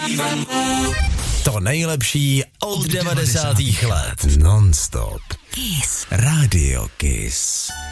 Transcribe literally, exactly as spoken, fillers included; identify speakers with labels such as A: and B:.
A: To nejlepší od devadesátých let. Non-stop. Kiss. Radio Kiss.